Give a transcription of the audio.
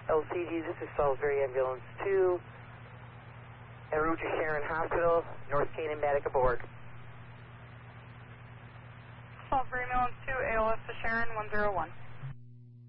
LCD, this is Salisbury Ambulance 2. En route to Sharon Hospital, North Canaan medic aboard. Salisbury Ambulance 2, ALS to Sharon 101.